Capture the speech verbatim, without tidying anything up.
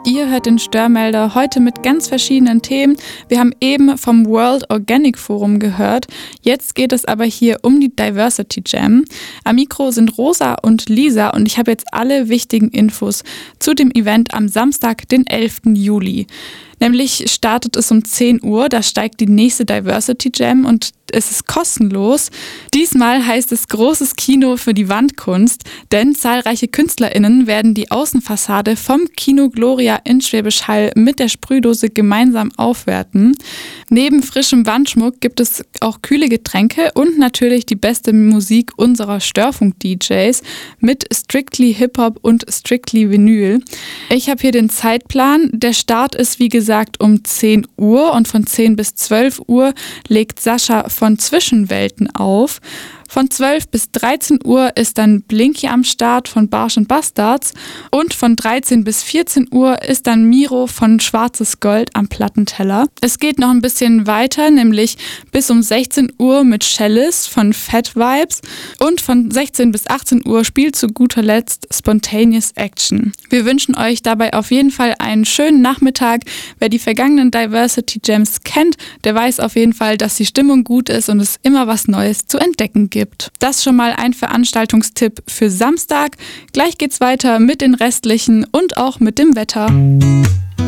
Ihr hört den Störmelder heute mit ganz verschiedenen Themen. Wir haben eben vom World Organic Forum gehört. Jetzt geht es aber hier um die Diversity Jam. Am Mikro sind Rosa und Lisa und ich habe jetzt alle wichtigen Infos zu dem Event am Samstag, den elften Juli. Nämlich startet es um zehn Uhr, da steigt die nächste Diversity Jam und es ist kostenlos. Diesmal heißt es großes Kino für die Wandkunst, denn zahlreiche KünstlerInnen werden die Außenfassade vom Kino Gloria in Schwäbisch Hall mit der Sprühdose gemeinsam aufwerten. Neben frischem Wandschmuck gibt es auch kühle Getränke und natürlich die beste Musik unserer Störfunk-D Js mit Strictly Hip-Hop und Strictly Vinyl. Ich habe hier den Zeitplan. Der Start ist wie gesagt um zehn Uhr und von zehn bis zwölf Uhr legt Sascha von Zwischenwelten auf. Von zwölf bis dreizehn Uhr ist dann Blinky am Start von Barsch und Bastards und von dreizehn bis vierzehn Uhr ist dann Miro von Schwarzes Gold am Plattenteller. Es geht noch ein bisschen weiter, nämlich bis um sechzehn Uhr mit Cellist von Fat Vibes und von sechzehn bis achtzehn Uhr spielt zu guter Letzt Spontaneous Action. Wir wünschen euch dabei auf jeden Fall einen schönen Nachmittag. Wer die vergangenen Diversity Jams kennt, der weiß auf jeden Fall, dass die Stimmung gut ist und es immer was Neues zu entdecken gibt. Das schon mal ein Veranstaltungstipp für Samstag. Gleich geht's weiter mit den restlichen und auch mit dem Wetter.